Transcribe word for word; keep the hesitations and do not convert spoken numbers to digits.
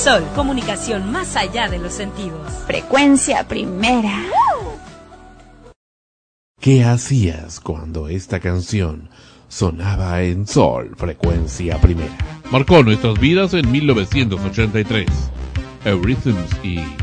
Sol, comunicación más allá de los sentidos. Frecuencia Primera. ¿Qué hacías cuando esta canción sonaba en Sol, Frecuencia Primera? Marcó nuestras vidas en mil novecientos ochenta y tres. Eurythms y